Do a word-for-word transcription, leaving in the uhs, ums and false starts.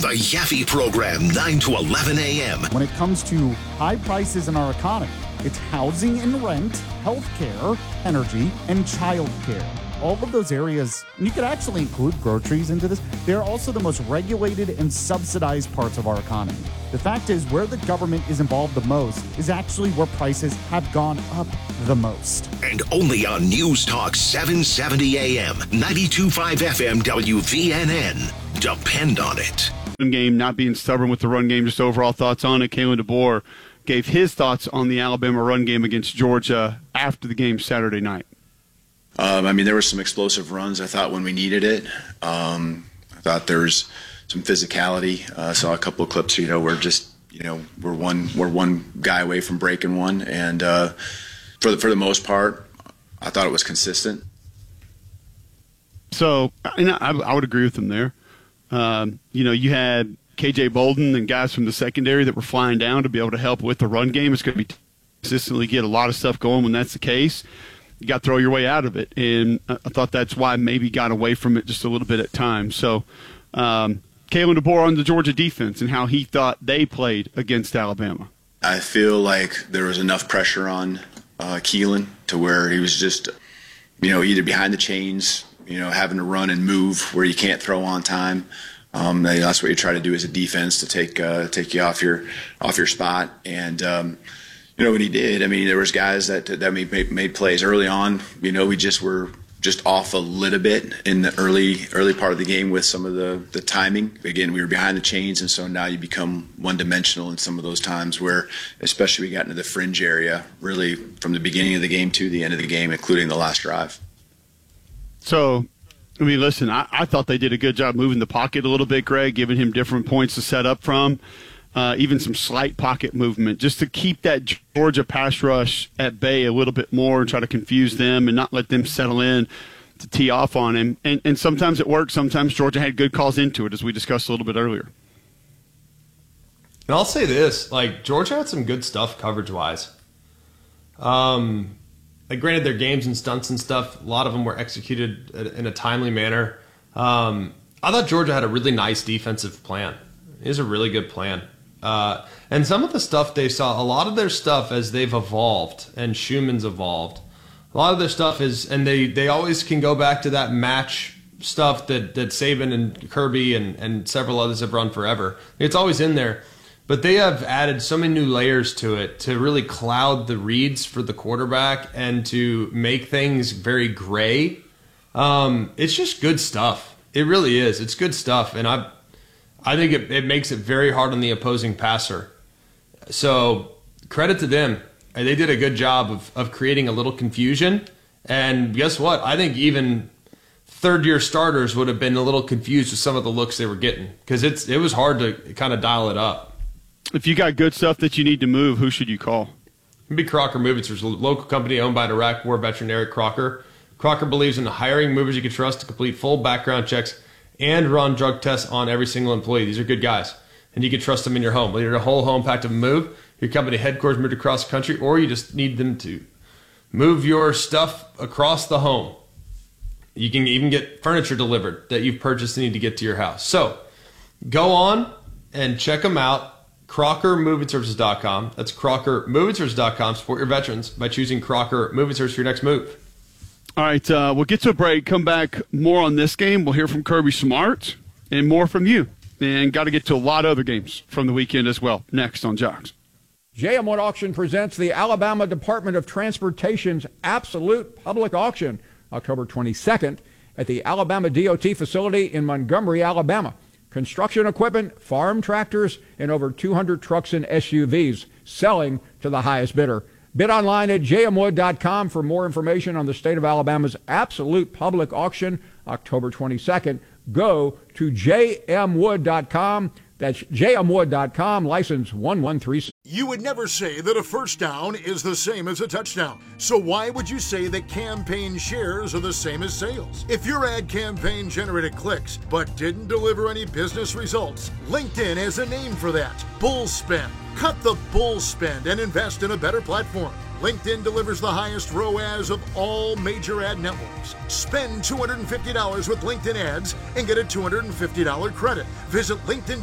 The Yaffe Program, nine to eleven a.m. When it comes to high prices in our economy, it's housing and rent, healthcare, energy, and childcare. All of those areas, and you could actually include groceries into this, they're also the most regulated and subsidized parts of our economy. The fact is, where the government is involved the most is actually where prices have gone up the most. And only on News Talk seven seventy a.m., ninety-two point five F M W V N N. Depend on it. Game, not being stubborn with the run game, just overall thoughts on it. Kalen DeBoer gave his thoughts on the Alabama run game against Georgia after the game Saturday night. Um, I mean, there were some explosive runs, I thought, when we needed it. Um, I thought there was some physicality. I uh, saw a couple of clips, you know, where just, you know, we're one we're one guy away from breaking one. And uh, for, the, for the most part, I thought it was consistent. So, and I, I would agree with him there. Um, you know, you had K J Bolden and guys from the secondary that were flying down to be able to help with the run game. It's going to be consistently get a lot of stuff going when that's the case. You got to throw your way out of it, and I thought that's why maybe got away from it just a little bit at times. So, um, Kalen DeBoer on the Georgia defense and how he thought they played against Alabama. I feel like there was enough pressure on uh, Keelan to where he was just, you know, either behind the chains, you know, having to run and move where you can't throw on time. Um, that's what you try to do as a defense, to take uh, take you off your off your spot. And um, you know, when he did, I mean, there was guys that that made, made made plays early on. You know, we just were just off a little bit in the early early part of the game with some of the the timing. Again, we were behind the chains, and so now you become one dimensional in some of those times where, especially we got into the fringe area, really from the beginning of the game to the end of the game, including the last drive. So, I mean, listen, I, I thought they did a good job moving the pocket a little bit, Greg, giving him different points to set up from, uh, even some slight pocket movement, just to keep that Georgia pass rush at bay a little bit more and try to confuse them and not let them settle in to tee off on him. And, and sometimes it worked. Sometimes Georgia had good calls into it, as we discussed a little bit earlier. And I'll say this, like, Georgia had some good stuff coverage-wise. Um... Like, granted, their games and stunts and stuff, a lot of them were executed in a timely manner. Um, I thought Georgia had a really nice defensive plan. It was a really good plan. Uh, and some of the stuff they saw, a lot of their stuff as they've evolved and Schumann's evolved, a lot of their stuff is, and they, they always can go back to that match stuff that, that Saban and Kirby and, and several others have run forever. It's always in there. But they have added so many new layers to it to really cloud the reads for the quarterback and to make things very gray. Um, it's just good stuff. It really is. It's good stuff. And I I think it, it makes it very hard on the opposing passer. So credit to them. They did a good job of, of creating a little confusion. And guess what? I think even third-year starters would have been a little confused with some of the looks they were getting because it's it was hard to kind of dial it up. If you got good stuff that you need to move, who should you call? It'd be Crocker Movers. There's a local company owned by an Iraq War veteran, Eric Crocker. Crocker believes in hiring movers you can trust to complete full background checks and run drug tests on every single employee. These are good guys, and you can trust them in your home. Whether you're a whole home packed to move, your company headquarters moved across the country, or you just need them to move your stuff across the home. You can even get furniture delivered that you've purchased and need to get to your house. So go on and check them out. Crocker Moving Services dot com. That's Crocker Moving Services dot com. Support your veterans by choosing Crocker Moving Services for your next move. All right, uh, we'll get to a break. Come back more on this game. We'll hear from Kirby Smart and more from you. And got to get to a lot of other games from the weekend as well. Next on Jocks. J M Wood Auction presents the Alabama Department of Transportation's Absolute Public Auction, October twenty-second, at the Alabama D O T facility in Montgomery, Alabama. Construction equipment, farm tractors, and over two hundred trucks and S U Vs selling to the highest bidder. Bid online at j m wood dot com for more information on the state of Alabama's Absolute Public Auction, October twenty-second. Go to j m wood dot com. That's j m wood dot com, license one one three six. You would never say that a first down is the same as a touchdown. So why would you say that campaign shares are the same as sales? If your ad campaign generated clicks but didn't deliver any business results, LinkedIn has a name for that: bull spend. Cut the bull spend and invest in a better platform. LinkedIn delivers the highest R O A S of all major ad networks. Spend two hundred fifty dollars with LinkedIn ads and get a two hundred fifty dollars credit. Visit LinkedIn.